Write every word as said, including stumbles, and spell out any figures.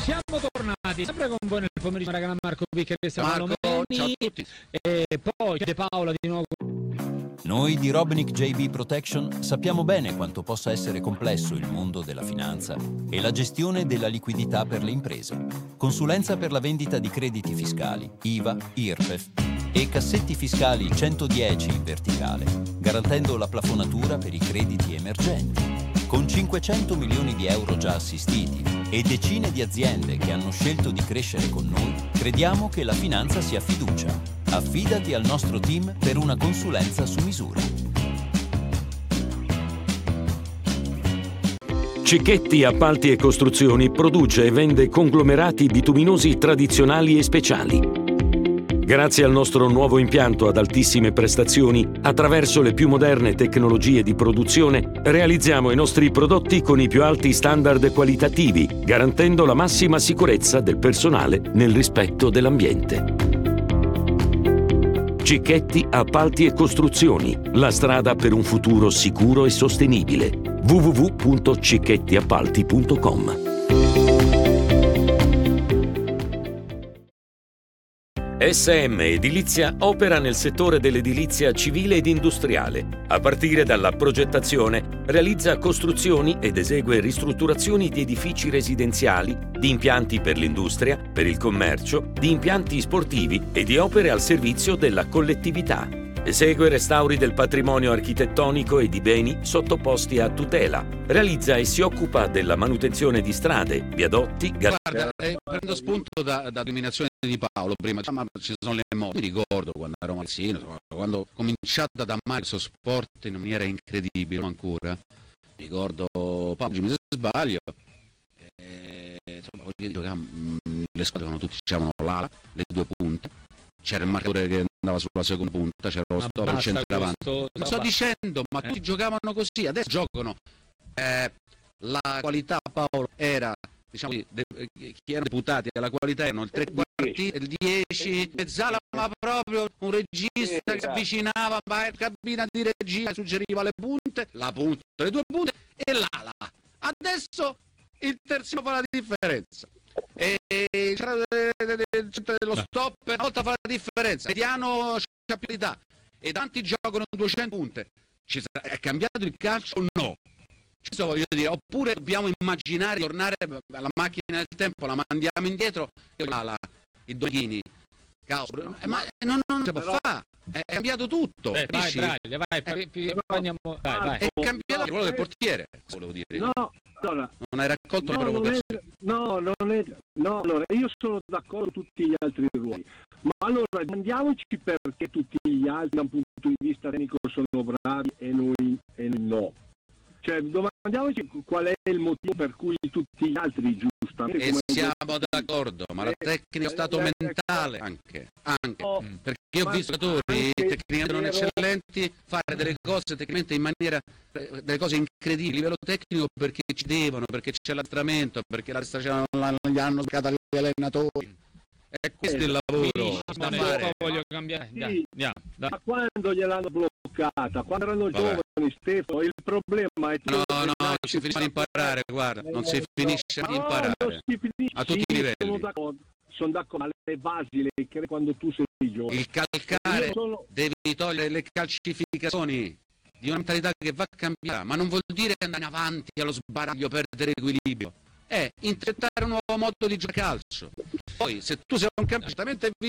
Siamo tornati sempre con voi nel pomeriggio, raga, Marco Picchi e Stefano Marco, ciao a Lomeni, tutti. e poi De Paola di nuovo. Noi di Robinic J B Protection sappiamo bene quanto possa essere complesso il mondo della finanza e la gestione della liquidità per le imprese. Consulenza per la vendita di crediti fiscali, I V A, I R P E F e cassetti fiscali centodieci in verticale, garantendo la plafonatura per i crediti emergenti. Con cinquecento milioni di euro già assistiti e decine di aziende che hanno scelto di crescere con noi, crediamo che la finanza sia fiducia. Affidati al nostro team per una consulenza su misura. Cicchetti Appalti e Costruzioni produce e vende conglomerati bituminosi tradizionali e speciali. Grazie al nostro nuovo impianto ad altissime prestazioni, attraverso le più moderne tecnologie di produzione, realizziamo i nostri prodotti con i più alti standard qualitativi, garantendo la massima sicurezza del personale nel rispetto dell'ambiente. Cicchetti Appalti e Costruzioni, la strada per un futuro sicuro e sostenibile. w w w punto cicchetti appalti punto com. S M Edilizia opera nel settore dell'edilizia civile ed industriale. A partire dalla progettazione, realizza costruzioni ed esegue ristrutturazioni di edifici residenziali, di impianti per l'industria, per il commercio, di impianti sportivi e di opere al servizio della collettività. Esegue restauri del patrimonio architettonico e di beni sottoposti a tutela. Realizza e si occupa della manutenzione di strade, viadotti, gallerie. Guarda, eh, prendo spunto da, da dominazione di Paolo prima, ma ci sono le mode. Mi ricordo quando ero ragazzino, quando ho cominciato ad amare questo sport in maniera incredibile, ancora. Mi ricordo, Paolo, mi sbaglio, eh, insomma, le squadre tutti dicevano l'ala, le due punte. C'era il marcatore che andava sulla seconda punta, c'era lo stop al centravanti. Questo... Ma sto dicendo, ma tutti eh. giocavano così, adesso giocano. Eh, la qualità, Paolo, era, diciamo, de, chi erano deputati, la qualità erano il tre quarti, il dieci, mezzala, ma proprio un regista che avvicinava, va in cabina di regia, suggeriva le punte, la punta, le due punte e l'ala. Adesso il terzino fa la differenza. E lo stop una volta fa la differenza, mediano c'ha priorità e tanti giocano duecento punte. Ci sarà, è cambiato il calcio o no? Questo voglio dire, oppure dobbiamo immaginare tornare alla macchina del tempo, la mandiamo indietro e la, la, i doghini. Eh, ma non, non si può fare, è cambiato tutto. Eh, vai, vai, vai, vai, vai, vai. È cambiato il ruolo del portiere, volevo dire. No, allora, non hai raccolto no, la provocazione. non è, no, non è, no, allora, io sono d'accordo con tutti gli altri ruoli, ma allora andiamoci perché tutti gli altri da un punto di vista tecnico sono bravi e noi, e noi no. Cioè, domandiamoci qual è il motivo per cui tutti gli altri giustamente... E siamo d'accordo, ma la tecnica è stato mentale anche, anche. Oh, perché io ho visto giocatori tecnicamente non eccellenti fare delle cose tecnicamente in maniera, delle cose incredibili a livello tecnico perché ci devono, perché c'è l'addestramento, perché la testa gli hanno scattato gli allenatori. E questo è il lavoro da fare. Voglio cambiare. Sì, Dai, andiamo, dai. Ma quando gliel'hanno bloccata, quando erano Vabbè. giovani, Stefano, il problema è... No, no, non si finisce di imparare, guarda, non si finisce di imparare a tutti i livelli. Sono d'accordo, sono d'accordo, ma le basi le crei quando tu sei giovane. Il calcare, sono... devi togliere le calcificazioni di una mentalità che va a cambiare, ma non vuol dire andare avanti allo sbaraglio, perdere equilibrio. È intercettare un nuovo modo di giocare calcio. Poi, se tu sei un campo, certamente